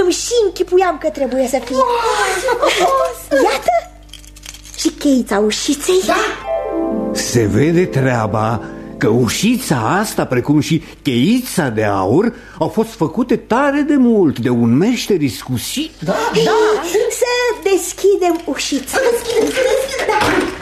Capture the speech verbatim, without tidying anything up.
cum și închipuiam că trebuie să fie. Iată și cheița ușiței. Da. Se vede treaba că ușița asta, precum și cheița de aur, au fost făcute tare de mult de un meșter iscusit. Da, da. Să deschidem ușița. Să deschidem, să deschidem. Da.